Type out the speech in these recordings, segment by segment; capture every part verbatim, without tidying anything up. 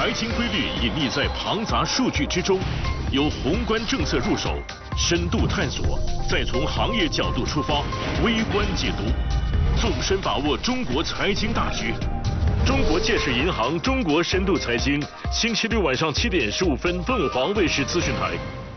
财经规律隐匿在庞杂数据之中，由宏观政策入手，深度探索，再从行业角度出发，微观解读，纵深把握中国财经大局。中国建设银行中国深度财经，星期六晚上七点十五分，凤凰卫视资讯台。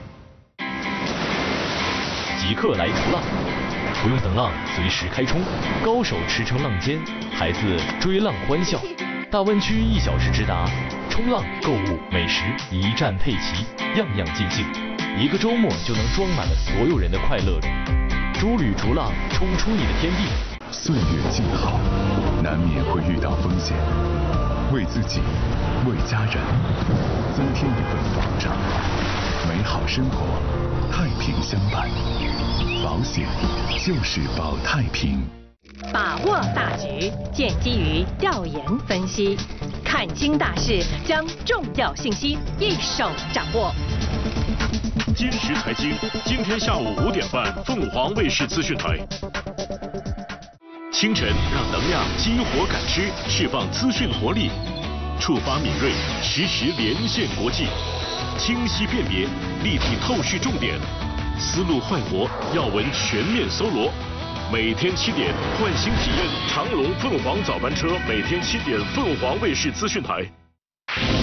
即刻来除浪，不用等浪，随时开冲。高手驰骋浪尖，孩子追浪欢笑。大湾区一小时直达，冲浪、购物、美食一站配齐，样样尽兴。一个周末就能装满了所有人的快乐。诸旅逐浪，冲出你的天地。 岁月静好，难免会遇到风险，为自己，为家人，增添一份保障。美好生活，太平相伴。保险就是保太平。 把握大局，建基于调研分析，看清大势，将重要信息一手掌握。 今时财经，今天下午五点半，凤凰卫视资讯台。清晨让能量激活感知，释放资讯活力，触发敏锐，实时连线国际，清晰辨别，立体透视重点，思路焕活，要闻全面搜罗。每天七点，换新体验长龙凤凰早班车，每天七点，凤凰卫视资讯台。